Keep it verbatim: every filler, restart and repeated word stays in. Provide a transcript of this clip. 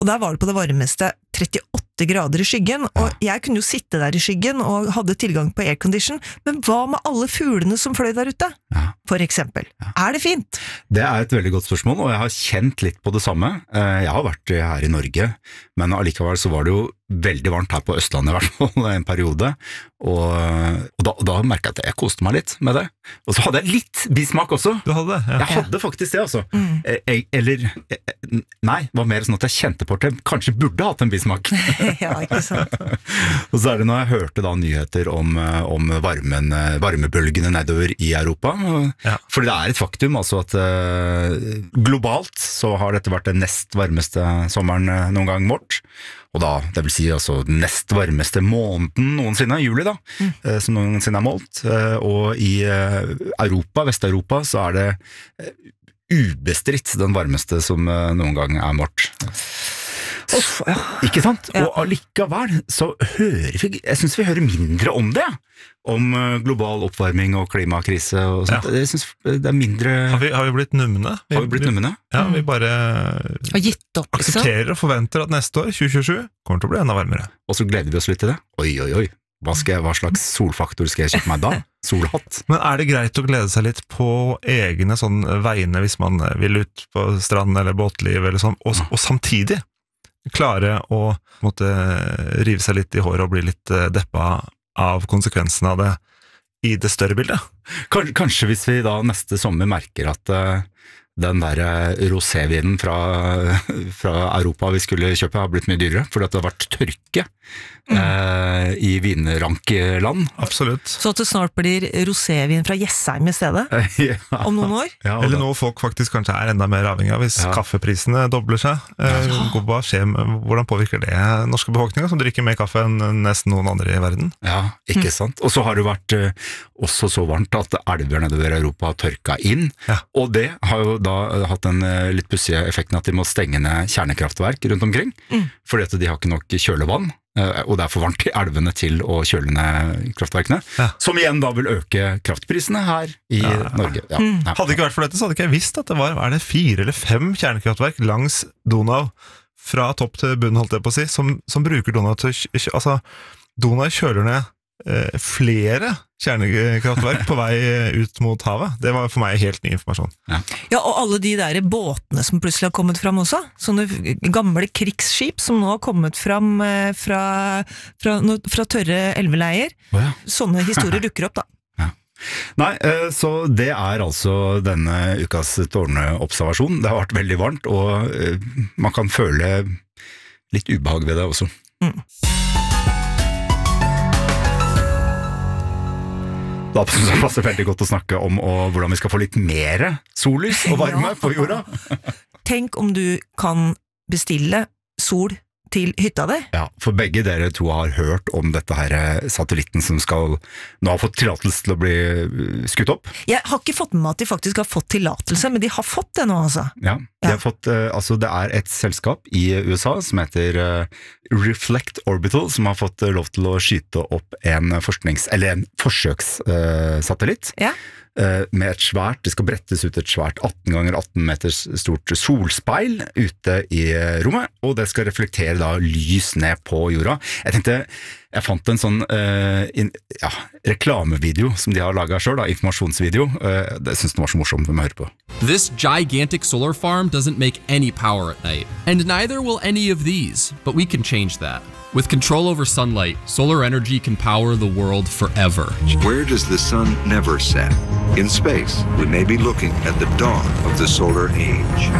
og der var det på det varmeste trettiåtte grader i skyggen, og ja. jeg kunne jo sitte der i skyggen og hadde tilgang på aircondition, men hva med alle fuglene som fløy der ute? Ja. For eksempel. Ja. Er det fint? Det er et veldig godt spørsmål, og jeg har kjent litt på det samme. Jeg har vært her i Norge, men allikevel så var det jo veldig varmt her på Østlandet i hvert fall en periode, og, og da, da merket jeg at jeg koste meg litt med det. Og så hadde jeg litt bismak også. Du hadde det? Ja. Jeg hadde faktisk det, altså. Mm. Jeg, eller, nei, det var mer sånn at jeg kjente på at jeg kanskje burde hatt en bismak. Ja, ikke sant. Og så er det når jeg hørte da nyheter om, om varmen, varmebølgene nedover i Europa, ja. fordi det er et faktum, altså at uh, globalt så har dette vært den nest varmeste sommeren noen gang målt. Og da, det vil si altså den nest varmeste måneden noensinne, juli da, mm. som noensinne er målt. Og i Europa, Vest-Europa, så er det ubestridt den varmeste som noen gang er målt. Uff, ja. Ikke sant? Ja. Og allikevel så hører vi, jeg synes vi hører mindre om det, om global oppvarming og klimakrise og sånt. Ja. Jeg synes det er mindre... Har vi, har vi blitt numne? Vi, har vi blitt numne? Ja, vi bare har gitt opp, liksom. Aksepterer og forventer at neste år, tjue tjuesju, kommer til å bli enda varmere. Og så gleder vi oss litt til det. Oi, oi, oi. Hva, skal jeg, hva slags solfaktor skal jeg kjøpe meg da? Solhatt. Men er det greit å glede seg litt på egne sånn veiene hvis man vil ut på strand eller båtliv eller sånn, og, og samtidig klare å måtte rive seg litt i håret og bli litt deppa av konsekvensene av det i det større bildet? Kanskje, kanskje hvis vi da neste sommer merker at uh, den der rosévinen fra, fra Europa vi skulle kjøpe har blitt mye dyrere, fordi at det har vært tørke mm. eh, i vinrankland. Absolutt. Så at det snart blir rosévin fra Jessheim i stedet? Ja. Om noen år? Ja, eller noe folk faktisk kanskje er enda mer avhengig av hvis ja. kaffeprisene dobler seg. Eh, ja. Hva skjer med, hvordan påvirker det norske befolkninger som drikker mer kaffe enn nesten noen andre i verden? Ja, ikke mm. sant. Og så har det vært eh, også så varmt at elver nedover Europa har tørka inn, ja. og det har jo da hatt den litt pussige effekten at de må stenge ned kjernekraftverk rundt omkring, mm. fordi at de har ikke nok kjølevann, og det er for varmt i elvene til å kjøle ned kraftverkene, ja. som igjen da vil øke kraftprisene her i ja. Norge. Ja. Mm. Hadde det ikke vært for dette, så hadde ikke jeg visst at det var, er det fire eller fem kjernekraftverk langs Donau, fra topp til bunn, holdt jeg på å si, som, som bruker Donau til, altså, Donau kjøler ned eh, flere kjernekraftverk på vei ut mot havet. Det var for meg helt ny informasjon. Ja, ja og alle de der båtene som plutselig har kommet fram også, sånne gamle krigsskip som nå har kommet fram fra, fra, fra tørre elveleier. Oh ja. Sånne historier dukker opp da. Ja. Nei, så det er altså denne ukas tårneobservasjon. Det har vært veldig varmt, og man kan føle litt ubehag ved det også. Mm. Da passer det veldig godt å snakke om og hvordan vi skal få litt mer sollys og varme ja. på jorda. Tenk om du kan bestille sol til hytta di. Ja, for begge dere to har hørt om dette her satellitten som skal nå ha fått tillatelse til å bli skutt opp. Jeg har ikke fått med meg at de faktisk har fått tillatelse, men de har fått det nå altså. Ja, de har fått, altså det er et selskap i U S A som heter Reflect Orbital, som har fått lov til å skyte opp en forsknings, eller en forsøkssatellitt. Ja. Med et svært, det skal brettes ut et svært atten ganger atten meters stort solspeil ute i rommet, og det skal reflektere da lys ned på jorda. Jeg tenkte, jeg fant en sånn uh, in, ja, reklamevideo som de har laget selv, da, informasjonsvideo. Uh, det synes den var så morsom for meg å høre på. This gigantic solar farm doesn't make any power at night, and neither will any of these, but we can change that. With control over sunlight, solar energy can power the world forever. Where does the sun never set? In space, we may be looking at the dawn of the solar age.